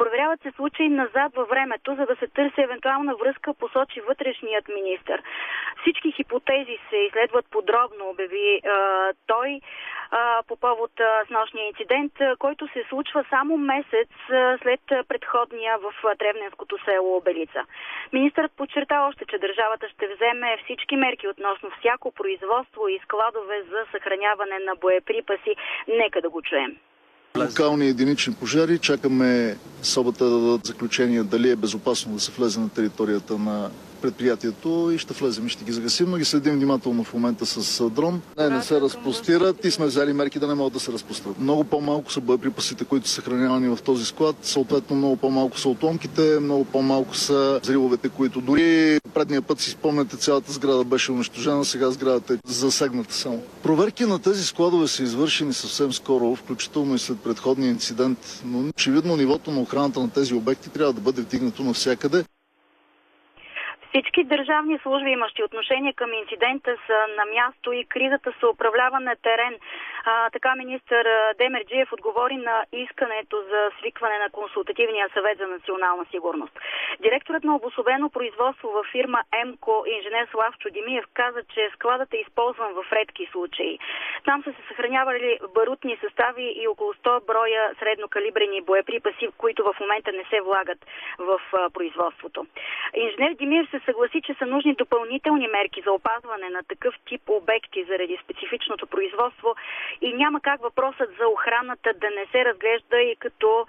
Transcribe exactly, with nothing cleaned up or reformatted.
Проверяват се случаи назад във времето, за да се търси евентуална връзка, посочи вътрешният министър. Всички хипотези се изследват подробно, обяви а, той а, по повод а, с нощния инцидент, а, който се случва само месец а, след предходния в а, Тревненското село Обелица. Министърът подчерта още, че държавата ще вземе всички мерки относно всяко производство и складове за съхраняване на боеприпаси. Нека да го чуем. Локални единични пожари. Чакаме СОБА-та да дадат заключение дали е безопасно да се влезе на територията на предприятието и ще влезем и ще ги загасим, но ги следим внимателно в момента с дрон. Не, не се разпростират и сме взели мерки да не могат да се разпростират. Много по-малко са боеприпасите, които са съхранявани в този склад, съответно много по-малко са отломките, много по-малко са взривовете, които дори предния път си спомняте, цялата сграда беше унищожена, сега сградата е засегната само. Проверки на тези складове са извършени съвсем скоро, включително и след предходния инцидент, но очевидно нивото на охраната на тези обекти трябва да бъде вдигнато навсякъде. Всички държавни служби, имащи отношение към инцидента, са на място и кризата се управлява на терен. А, така министър Демерджиев отговори на искането за свикване на консултативния съвет за национална сигурност. Директорът на обособено производство във фирма ЕМКО, инженер Славчо Димиев, каза, че складът е използван в редки случаи. Там са се съхранявали барутни състави и около сто броя среднокалибрени боеприпаси, които в момента не се влагат в а, производството. Инженер Димиев се съгласи, че са нужни допълнителни мерки за опазване на такъв тип обекти заради специфичното производство и няма как въпросът за охраната да не се разглежда и като